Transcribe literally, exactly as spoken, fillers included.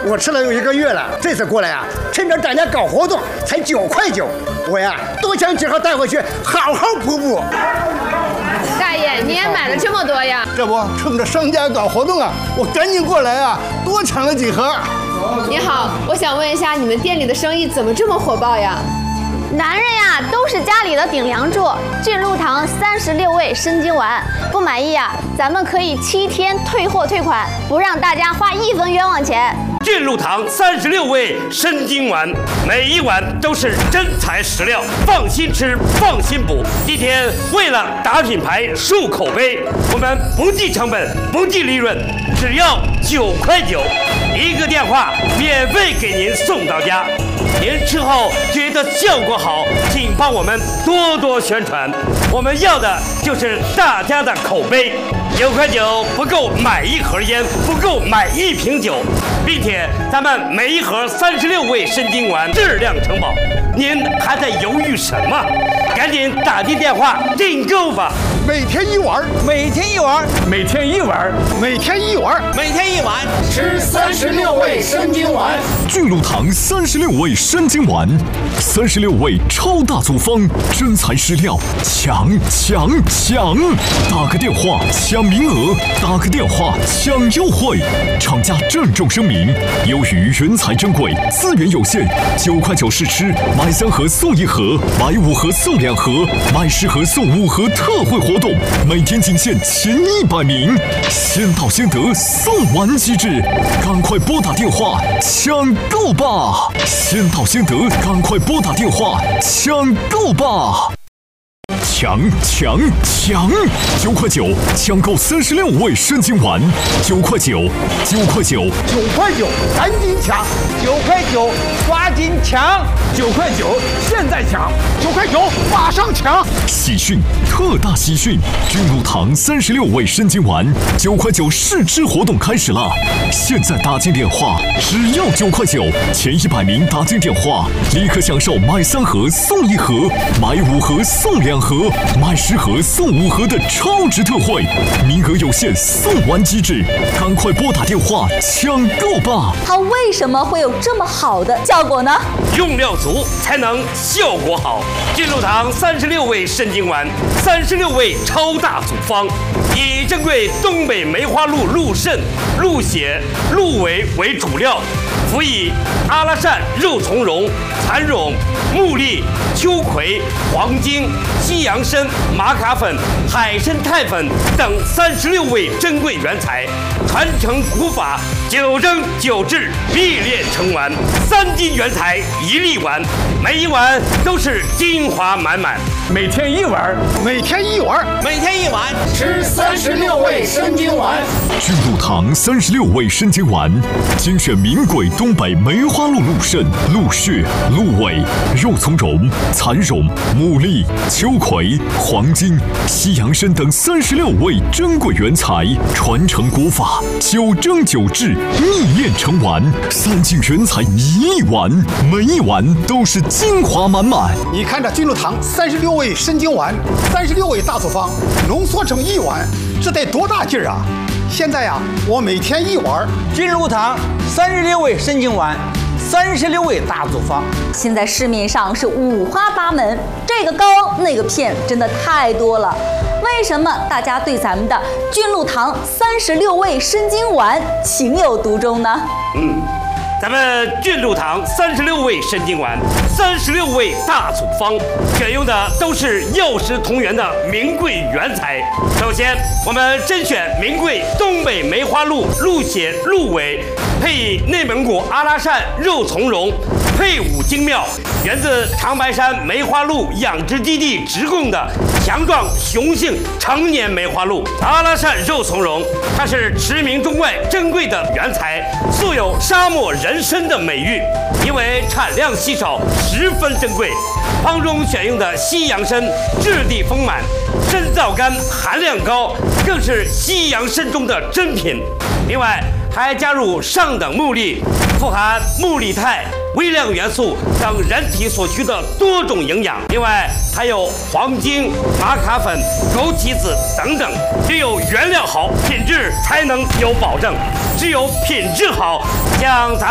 我吃了有一个月了，这次过来啊，趁着大家搞活动，才九块九。我呀，多抢几盒带回去，好好补补。 大爷，你也买了这么多呀？ 这不，趁着商家搞活动啊，我赶紧过来啊，多抢了几盒。 你好，我想问一下，你们店里的生意怎么这么火爆呀？ 男人呀，都是家里的顶梁柱。俊禄堂三十六味生津丸，不满意啊，咱们可以七天退货退款，不让大家花一分冤枉钱。 俊禄堂三十六味生津丸，每一碗都是真材实料，放心吃，放心补。今天为了打品牌、树口碑，我们不计成本，不计利润，只要九块九，一个电话免费给您送到家。您吃后觉得效果好，请帮我们多多宣传。我们要的就是大家的口碑。九块九不够买一盒烟，不够买一瓶酒，并且咱们每一盒三十六味生津丸质量承保。您还在犹豫什么？赶紧打进电话订购吧！ 每天一碗， 每天一碗， 每天一碗， 每天一碗， 每天一碗， 吃三十六味生津丸。 俊禄堂三十六味生津丸，三十六味超大组方，真材实料，抢抢抢！打个电话抢名额，打个电话抢优惠。厂家郑重声明：由于原材珍贵，资源有限，九块九试吃，买三盒送一盒，买五盒送两盒，买十盒送五盒特惠活动，每天仅限前一百名，先到先得，送完机制，赶快拨打电话抢购吧！先到先得，赶快拨打电话抢购吧！抢抢抢！九块九抢购三十六味生津丸，九块九，九块九， 九块九，赶紧抢！ 九块九，抓紧抢！ 九块九，现在抢！ 九块九，马上抢！ 喜讯，特大喜讯！俊禄堂三十六味生津丸，九块九试吃活动开始了！现在打进电话，只要九块九，前一百名打进电话，立刻享受买三盒送一盒，买五盒送两盒，买十盒送五盒的超值特惠，名额有限，送完机制，赶快拨打电话抢购吧！ 它为什么会有这么好的效果呢？ 用料足才能效果好。俊禄堂三十六味生津丸，三十六味超大组方，以珍贵东北梅花鹿鹿肾、鹿血、鹿尾为主料，辅以阿拉善、肉苁蓉、蚕苇、木栗、秋葵、黄精、西洋参、玛卡粉、海参肽粉等三十六味珍贵原材，传承古法，九蒸九制，必炼成丸。三斤原材一粒丸，每一碗都是精华满满。 每天一碗， 每天一碗， 每天一碗， 吃三十六味生津丸。 俊禄堂三十六味生津丸，精选名贵东北梅花鹿鹿肾、鹿血、鹿尾、肉苁蓉、蚕苇、木栗、秋葵、黄精、西洋参等三十六味珍贵原材，传承古法，九蒸九制，秘炼成丸。三斤原材一粒丸，每一碗都是精华满满。 你看这俊禄堂三十六味生津丸，三十六味大组方浓缩成一碗，这得多大劲儿啊！现在呀、啊，我每天一碗。 俊禄堂三十六味生津丸，三十六味大组方。 现在市面上是五花八门，这个膏那个片真的太多了。为什么大家对咱们的俊禄堂三十六味生津丸情有独钟呢？ 嗯。咱们俊禄堂三十六味生津丸，三十六味大组方，选用的都是药食同源的名贵原材。首先，我们甄选名贵东北梅花鹿鹿血、鹿尾，配以内蒙古阿拉善肉苁蓉，配伍精妙，源自长白山梅花鹿养殖基地直供的强壮雄性成年梅花鹿。阿拉善肉苁蓉，它是驰名中外珍贵的原材，素有沙漠人参的美誉，因为产量稀少，十分珍贵。方中选用的西洋参质地丰满，参皂苷含量高，更是西洋参中的珍品。另外还加入上等木栗，富含木栗肽、微量元素等人体所需的多种营养。另外还有黄精、玛卡粉、枸杞子等等。只有原料好，品质才能有保证。只有品质好，像咱